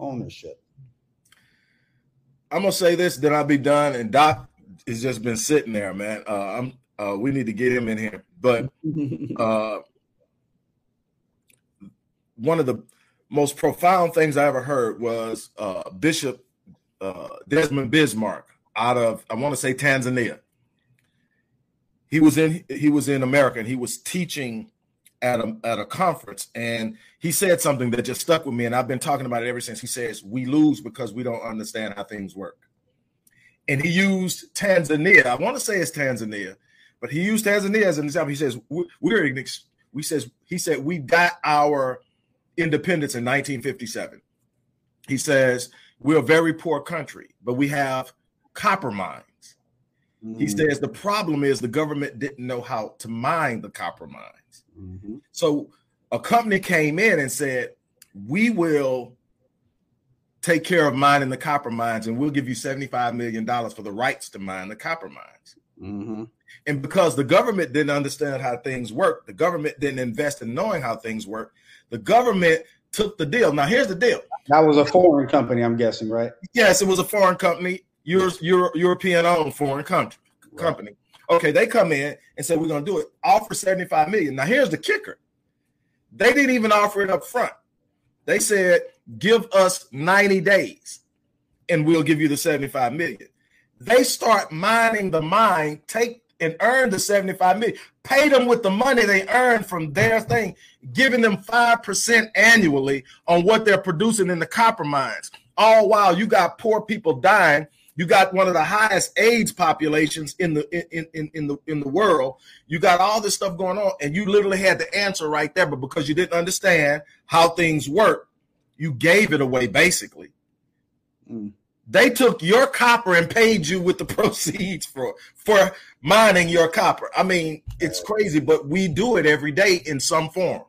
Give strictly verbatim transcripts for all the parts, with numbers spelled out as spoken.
ownership. I'm gonna say this, then I'll be done. And Doc has just been sitting there, man. Uh, I'm. Uh, we need to get him in here. But uh, one of the most profound things I ever heard was uh, Bishop uh, Desmond Bismarck out of, I want to say, Tanzania. He was in he was in America, and he was teaching at a at a conference, and he said something that just stuck with me, and I've been talking about it ever since. He says, "We lose because we don't understand how things work." And he used Tanzania. I want to say it's Tanzania, but he used Tanzania as an example. He says, "We're in, we says he said we got our independence in nineteen fifty-seven." He says we're a very poor country, but we have copper mines. Mm-hmm. He says the problem is the government didn't know how to mine the copper mines. Mm-hmm. So a company came in and said, we will take care of mining the copper mines, and we'll give you seventy-five million dollars for the rights to mine the copper mines. Mm-hmm. And because the government didn't understand how things work, the government didn't invest in knowing how things work, the government took the deal. Now, here's the deal. That was a foreign company, I'm guessing, right? Yes, it was a foreign company. Euro, Euro, European-owned foreign country, company. Right. Okay, they come in and say, we're going to do it. Offer seventy-five million dollars. Now, here's the kicker. They didn't even offer it up front. They said, give us ninety days, and we'll give you the seventy-five million dollars. They start mining the mine, take and earn the seventy-five million dollars, pay them with the money they earned from their thing, giving them five percent annually on what they're producing in the copper mines. All while you got poor people dying. You got one of the highest AIDS populations in the in, in, in the in the world. You got all this stuff going on, and you literally had the answer right there, but because you didn't understand how things work, you gave it away basically. Mm. They took your copper and paid you with the proceeds for for mining your copper. I mean, it's crazy, but we do it every day in some form.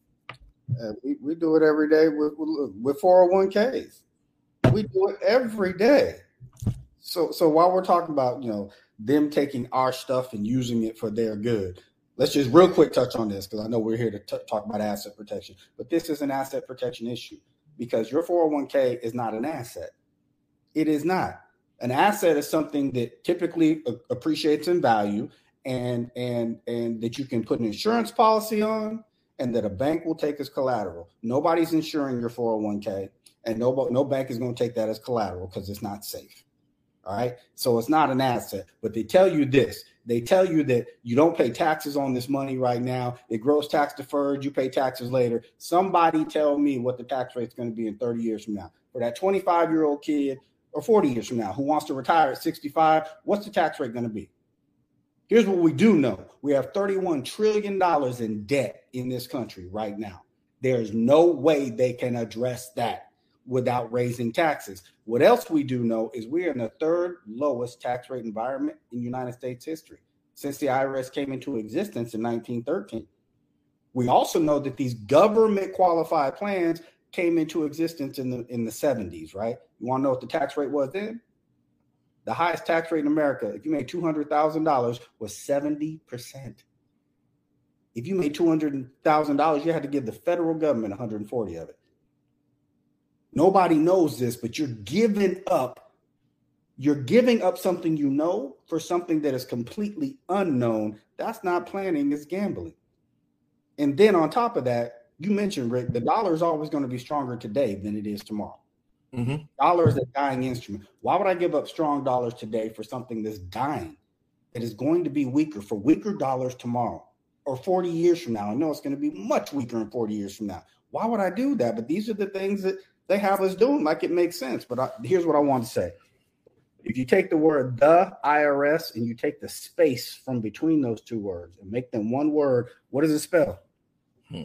Uh, we, we do it every day with, with, with four oh one k's. We do it every day. So, so while we're talking about, you know, them taking our stuff and using it for their good, let's just real quick touch on this, because I know we're here to t- talk about asset protection, but this is an asset protection issue because your four oh one k is not an asset. It is not. An asset is something that typically a- appreciates in value and, and, and that you can put an insurance policy on and that a bank will take as collateral. Nobody's insuring your four oh one k, and no, no bank is going to take that as collateral because it's not safe. All right. So it's not an asset, but they tell you this. They tell you that you don't pay taxes on this money right now. It grows tax deferred. You pay taxes later. Somebody tell me what the tax rate is going to be in thirty years from now. For that twenty-five year old kid or forty years from now who wants to retire at sixty-five, what's the tax rate going to be? Here's what we do know. We have thirty-one trillion dollars in debt in this country right now. There's no way they can address that without raising taxes. What else we do know is we're in the third lowest tax rate environment in United States history since the I R S came into existence in nineteen thirteen. We also know that these government qualified plans came into existence in the in the seventies, right? You want to know what the tax rate was then? The highest tax rate in America, if you made two hundred thousand dollars, was seventy percent. If you made two hundred thousand dollars, you had to give the federal government one hundred forty of it. Nobody knows this, but you're giving up. You're giving up something you know for something that is completely unknown. That's not planning, it's gambling. And then on top of that, you mentioned, Rick, the dollar is always going to be stronger today than it is tomorrow. Mm-hmm. Dollar is a dying instrument. Why would I give up strong dollars today for something that's dying, that is going to be weaker, for weaker dollars tomorrow or forty years from now? I know it's going to be much weaker in forty years from now. Why would I do that? But these are the things that they have us doing like it makes sense. But I, here's what I want to say. If you take the word the I R S and you take the space from between those two words and make them one word, what does it spell? Hmm.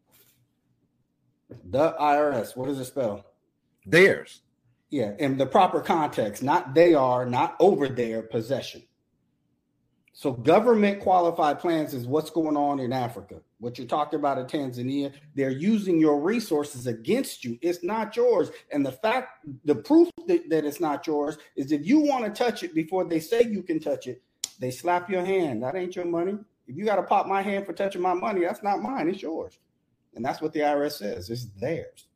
The I R S, what does it spell? Theirs. Yeah, in the proper context, not they are, not over their possession. So government qualified plans is what's going on in Africa. What you're talking about in Tanzania, they're using your resources against you. It's not yours. And the fact, the proof that, that it's not yours is if you want to touch it before they say you can touch it, they slap your hand. That ain't your money. If you got to pop my hand for touching my money, that's not mine. It's yours. And that's what the I R S says. It's theirs.